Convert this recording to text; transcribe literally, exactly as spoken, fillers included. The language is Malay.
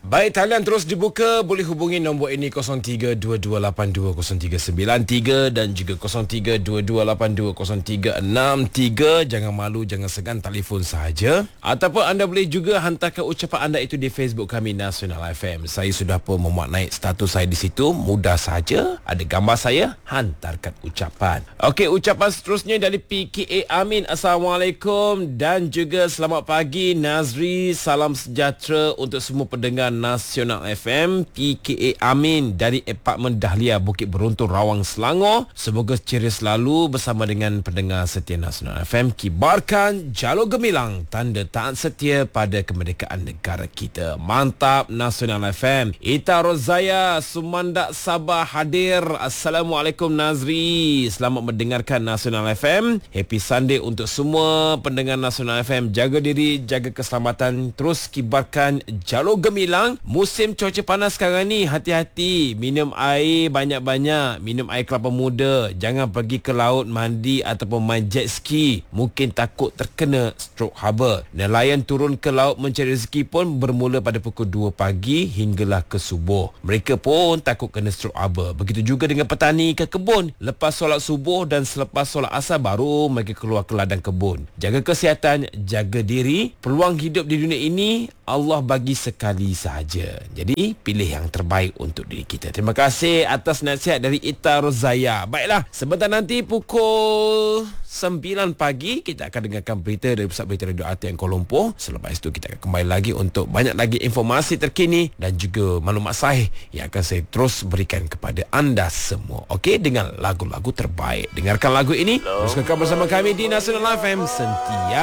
Baik, talian terus dibuka. Boleh hubungi nombor ini kosong tiga dua dua lapan dua kosong tiga sembilan tiga dan juga kosong tiga dua dua lapan dua kosong tiga enam tiga. Jangan malu, jangan segan, telefon sahaja. Ataupun anda boleh juga hantarkan ucapan anda itu di Facebook kami Nasional F M. Saya sudah pun memuat naik status saya di situ. Mudah saja, ada gambar saya, hantarkan ucapan. Okey, ucapan seterusnya dari P K A Amin. Assalamualaikum dan juga selamat pagi Nazri. Salam sejahtera untuk semua pendengar Nasional F M. P K A Amin dari Apartmen Dahlia, Bukit Beruntun, Rawang, Selangor. Semoga ceria selalu bersama dengan pendengar setia Nasional F M. Kibarkan jalur gemilang, tanda taat setia pada kemerdekaan negara kita. Mantap Nasional F M. Ita Rozaya Sumandak Sabah hadir. Assalamualaikum Nazri. Selamat mendengarkan Nasional F M. Happy Sunday untuk semua pendengar Nasional F M. Jaga diri, jaga keselamatan. Terus kibarkan jalur gemilang. Musim cuaca panas sekarang ni, hati-hati. Minum air banyak-banyak. Minum air kelapa muda. Jangan pergi ke laut mandi ataupun main jet ski. Mungkin takut terkena stroke haba. Nelayan turun ke laut mencari rezeki pun bermula pada pukul dua pagi hinggalah ke subuh. Mereka pun takut kena stroke haba. Begitu juga dengan petani ke kebun. Lepas solat subuh dan selepas solat asar baru mereka keluar ke ladang kebun. Jaga kesihatan, jaga diri. Peluang hidup di dunia ini Allah bagi sekali sahaja. Jadi pilih yang terbaik untuk diri kita. Terima kasih atas nasihat dari Ita Rozaya. Baiklah, sebentar nanti pukul sembilan pagi kita akan dengarkan berita dari Pusat Berita Radio A T M Kuala Lumpur. Selepas itu kita akan kembali lagi untuk banyak lagi informasi terkini dan juga maklumat sahih yang akan saya terus berikan kepada anda semua. Okey, dengan lagu-lagu terbaik. Dengarkan lagu ini. Terus kekal bersama kami di Nasional F M. Sentia